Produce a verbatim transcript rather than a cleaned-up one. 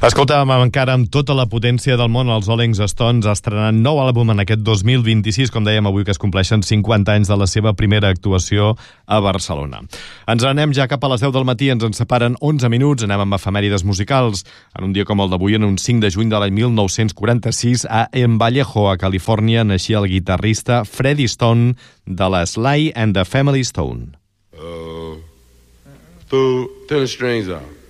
Escoltàvem encara amb tota la potència del món els Rolling Stones estrenant nou àlbum en aquest dos mil vint-i-sis, com dèiem avui que es compleixen cinquanta anys de la seva primera actuació a Barcelona. Ens anem ja cap a les deu del matí, ens en separen onze minuts, anem amb efemèrides musicals. En un dia com el d'avui, en un cinc de juny de l'any mil nou-cents quaranta-sis, a En Vallejo, a Califòrnia, naixia el guitarrista Freddie Stone de la Sly and the Family Stone. Uh, turn the strings out.